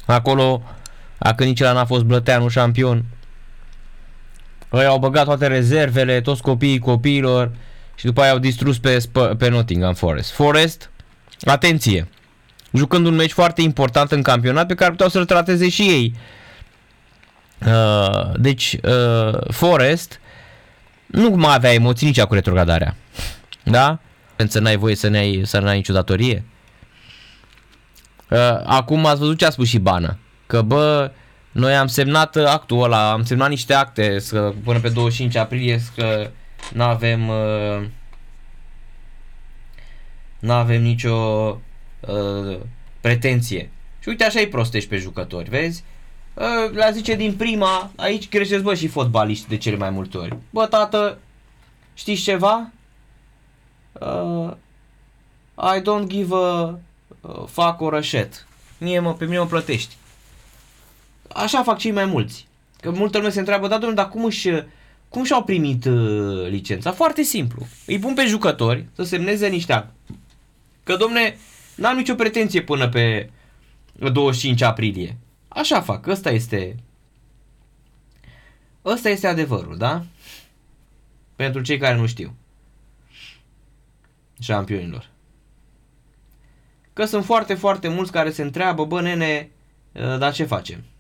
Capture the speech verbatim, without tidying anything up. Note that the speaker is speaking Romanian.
Acolo, a când nici ăla n-a fost Blăteanu șampion. Ei au băgat toate rezervele, toți copiii copiilor și după aia au distrus pe, pe Nottingham Forest. Forest, atenție, jucând un meci foarte important în campionat pe care puteau să-l trateze și ei. Uh, deci, uh, Forest nu mai avea emoții nici cu retrogradarea. Da? Să n-ai voie să n-ai, să n-ai nicio datorie. Uh, acum ați văzut ce a spus și Bană. Că bă, noi am semnat actul ăla, am semnat niște acte să, până pe douăzeci și cinci aprilie că n-avem uh, n-avem nicio uh, pretenție. Și uite așa îi prostești pe jucători, vezi? Uh, la zice din prima, aici creșteți bă și fotbaliști de cele mai multe ori. Bă tată, știți ceva? Uh, I don't give a uh, fuck or a shit. Mie mă, pe mine mă plătești. Așa fac cei mai mulți. Că multă lume se întreabă, da domnule, dar cum își, cum și-au primit uh, licența? Foarte simplu. Îi pun pe jucători să semneze niște acte. Că domne, n-am nicio pretenție până pe douăzeci și cinci aprilie. Așa fac, ăsta este ăsta este adevărul, da? Pentru cei care nu știu. Șampionilor. Că sunt foarte, foarte mulți care se întreabă, bă nene, dar ce facem?